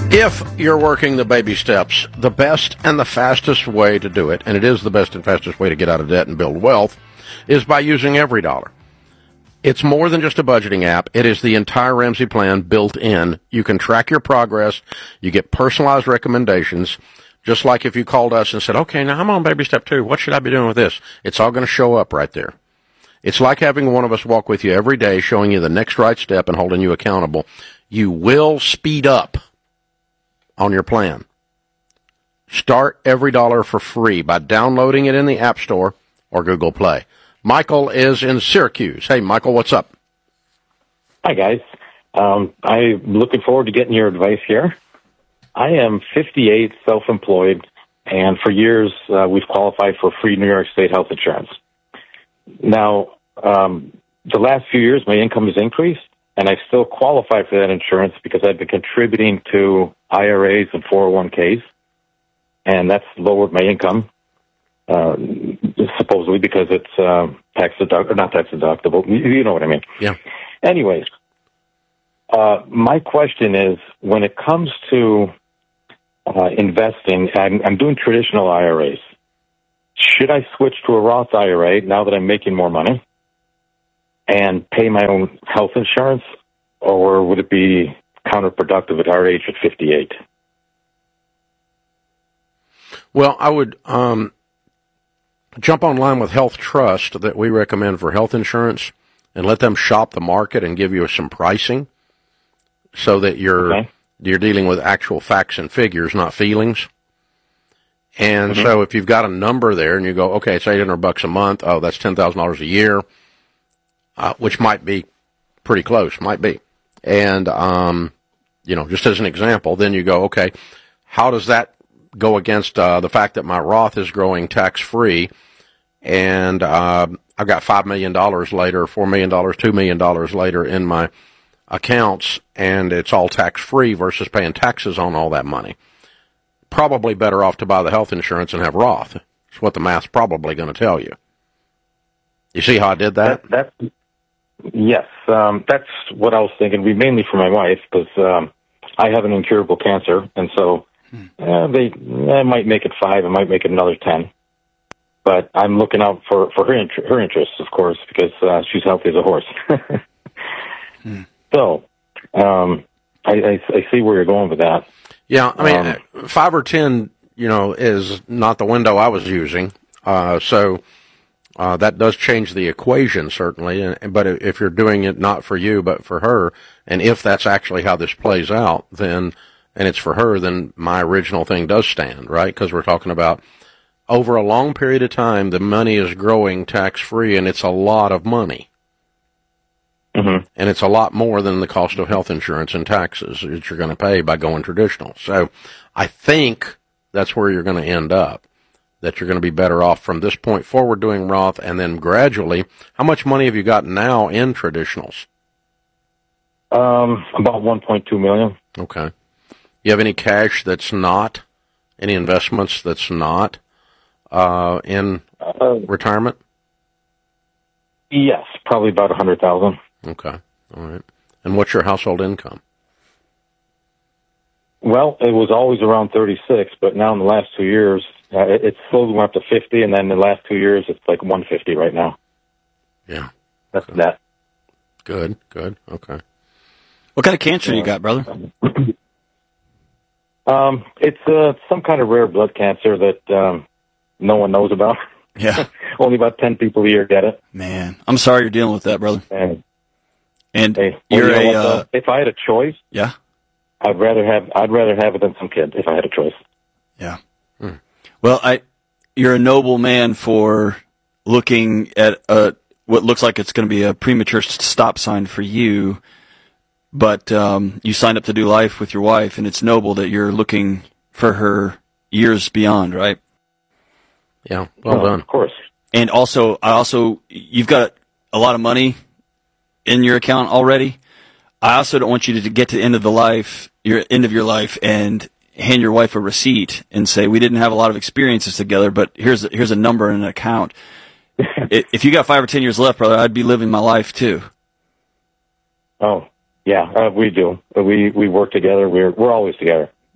If you're working the baby steps, the best and the fastest way to do it, and it is the best and fastest way to get out of debt and build wealth, is by using EveryDollar. It's more than just a budgeting app. It is the entire Ramsey plan built in. You can track your progress. You get personalized recommendations. Just like if you called us and said, okay, now I'm on baby step 2. What should I be doing with this? It's all going to show up right there. It's like having one of us walk with you every day, showing you the next right step and holding you accountable. You will speed up on your plan. Start EveryDollar for free by downloading it in the App Store or Google Play. Michael is in Syracuse. Hey, Michael, what's up? Hi, guys. I'm looking forward to getting your advice here. I am 58, self-employed, and for years we've qualified for free New York State health insurance. Now, the last few years my income has increased, and I still qualify for that insurance because I've been contributing to IRAs and 401ks, and that's lowered my income, supposedly because it's not tax deductible. You know what I mean. Yeah. Anyways, my question is, when it comes to investing, I'm doing traditional IRAs. Should I switch to a Roth IRA now that I'm making more money and pay my own health insurance, or would it be counterproductive at our age at 58? Well, I would jump online with Health Trust that we recommend for health insurance and let them shop the market and give you some pricing so that you're dealing with actual facts and figures, not feelings. And so if you've got a number there and you go, okay, it's $800 a month. Oh, that's $10,000 a year, which might be pretty close, might be. And, just as an example, then you go, okay, how does that go against the fact that my Roth is growing tax-free, and I've got $5 million later, $4 million, $2 million later in my accounts, and it's all tax-free versus paying taxes on all that money. Probably better off to buy the health insurance and have Roth. It's what the math's probably going to tell you. You see how I did that? Yes, that's what I was thinking. Mainly for my wife, because I have an incurable cancer, and so I might make it 5, I might make it another 10. But I'm looking out for her interests, of course, because she's healthy as a horse. So, I see where you're going with that. Yeah, I mean, 5 or 10, is not the window I was using. So that does change the equation, certainly. But if you're doing it not for you, but for her, and if that's actually how this plays out, then, and it's for her, then my original thing does stand, right? Because we're talking about over a long period of time, the money is growing tax-free, and it's a lot of money. And it's a lot more than the cost of health insurance and taxes that you're going to pay by going traditional. So I think that's where you're going to end up, that you're going to be better off from this point forward doing Roth, and then gradually. How much money have you got now in traditionals? About $1.2 million. Okay. You have any cash that's not, any investments that's not in retirement? Yes, probably about $100,000. Okay. All right. And what's your household income? Well, it was always around 36, but now in the last 2 years, it slowly went up to 50, and then in the last 2 years, it's like 150 right now. Yeah. That's that. Good. Okay. What kind of cancer you got, brother? It's some kind of rare blood cancer that no one knows about. Yeah. Only about 10 people a year get it. Man, I'm sorry you're dealing with that, brother. And hey, you're if I had a choice, yeah, I'd rather have it than some kid if I had a choice. Yeah. Well, you're a noble man for looking at what looks like it's going to be a premature stop sign for you, but you signed up to do life with your wife, and it's noble that you're looking for her years beyond, right? Yeah. Well done. Of course. And also, you've got a lot of money in your account already. I also don't want you to get to the end of your life, and hand your wife a receipt and say, we didn't have a lot of experiences together, but here's a number and an account. If you got 5 or 10 years left, brother, I'd be living my life too. Oh, yeah, we do. We work together. We're always together.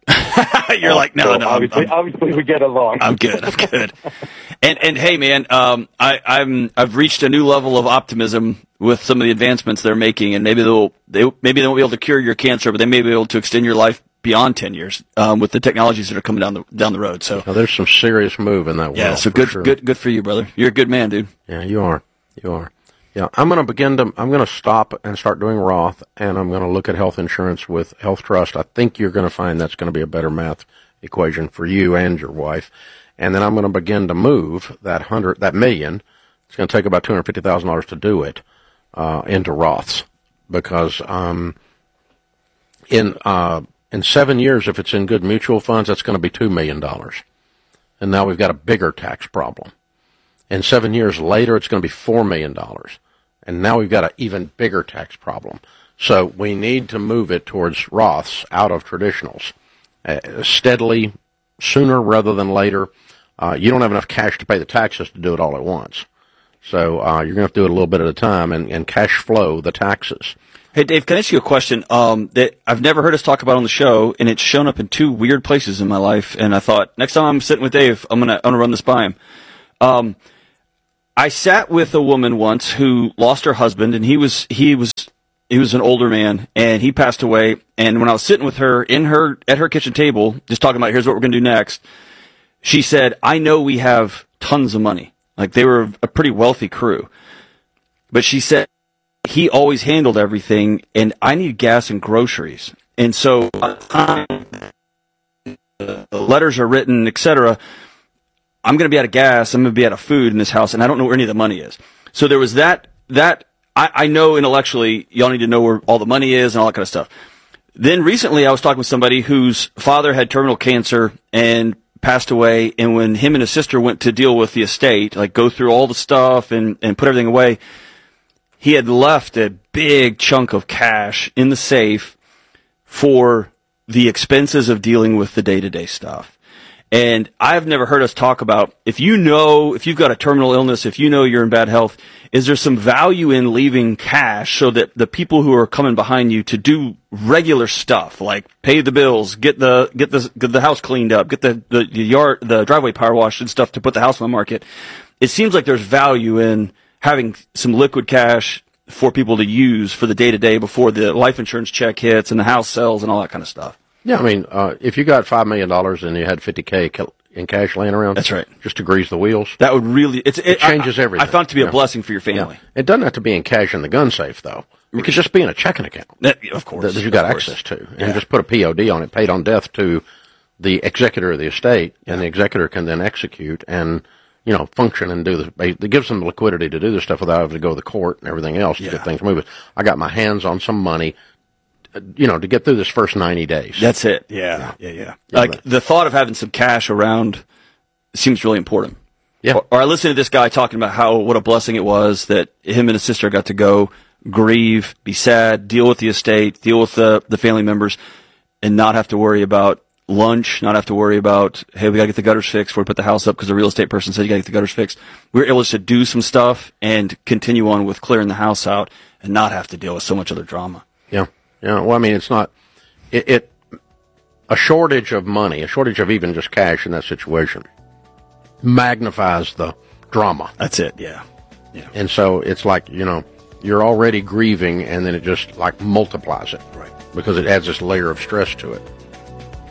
You're like, no. Obviously, we get along. I'm good. And hey, man, I've reached a new level of optimism with some of the advancements they're making, and maybe they won't be able to cure your cancer, but they may be able to extend your life beyond 10 years with the technologies that are coming down the road. So there's some serious move in that world. Yeah, so good for you, brother. You're a good man, dude. Yeah, you are. Yeah, I'm going to stop and start doing Roth, and I'm going to look at health insurance with Health Trust. I think you're going to find that's going to be a better math equation for you and your wife. And then I'm going to begin to move that million. It's going to take about $250,000 to do it, into Roths, because, in 7 years, if it's in good mutual funds, that's going to be $2 million. And now we've got a bigger tax problem. And 7 years later, it's going to be $4 million. And now we've got an even bigger tax problem. So we need to move it towards Roths out of traditionals steadily, sooner rather than later. You don't have enough cash to pay the taxes to do it all at once. So you're going to have to do it a little bit at a time and cash flow the taxes. Hey, Dave, can I ask you a question that I've never heard us talk about on the show, and it's shown up in two weird places in my life, and I thought, next time I'm sitting with Dave, I'm gonna run this by him. I sat with a woman once who lost her husband, and he was an older man, and he passed away, and when I was sitting with her at her kitchen table, just talking about here's what we're gonna do next, she said, I know we have tons of money. Like, they were a pretty wealthy crew. But she said, he always handled everything, and I need gas and groceries. And so by the time the letters are written, etc., I'm going to be out of gas, I'm going to be out of food in this house, and I don't know where any of the money is. So there was that I know intellectually y'all need to know where all the money is and all that kind of stuff. Then recently I was talking with somebody whose father had terminal cancer and passed away, and when him and his sister went to deal with the estate, like go through all the stuff and put everything away, he had left a big chunk of cash in the safe for the expenses of dealing with the day-to-day stuff. And I've never heard us talk about, if you've got a terminal illness, if you know you're in bad health, is there some value in leaving cash so that the people who are coming behind you to do regular stuff, like pay the bills, get the house cleaned up, get the driveway power washed and stuff to put the house on the market? It seems like there's value in having some liquid cash for people to use for the day-to-day before the life insurance check hits and the house sells and all that kind of stuff. Yeah, I mean, if you got $5 million and you had $50K in cash laying around, that's right, just to grease the wheels, that would really it changes everything. I found it to be a blessing for your family. Yeah. It doesn't have to be in cash in the gun safe, though. It could just be in a checking account, of course, that you got access to, and just put a POD on it, paid on death to the executor of the estate, and the executor can then execute and function and do it gives them the liquidity to do this stuff without having to go to the court and everything else to get things moving. I got my hands on some money, to get through this first 90 days. That's it. Yeah. Like, the thought of having some cash around seems really important. Yeah. Or I listened to this guy talking about what a blessing it was that him and his sister got to go grieve, be sad, deal with the estate, deal with the family members, and not have to worry about lunch, not have to worry about, hey, we got to get the gutters fixed before we put the house up because the real estate person said you got to get the gutters fixed. We were able to do some stuff and continue on with clearing the house out and not have to deal with so much other drama. Yeah. Yeah. Well, I mean, it's not a shortage of money, a shortage of even just cash in that situation magnifies the drama. That's it. Yeah. And so it's like, you're already grieving and then it just like multiplies it. Right. Because it adds this layer of stress to it.